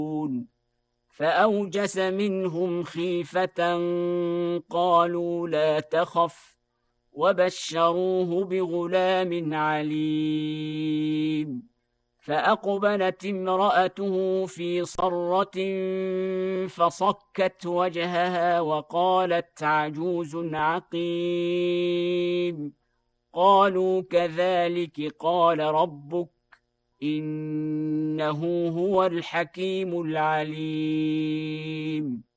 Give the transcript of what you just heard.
فأوجس منهم خيفة قالوا لا تخف وبشروه بغلام عليم فأقبلت امرأته في صرة فصكت وجهها وقالت عجوز عقيم قالوا كذلك قال ربك إنه هو الحكيم العليم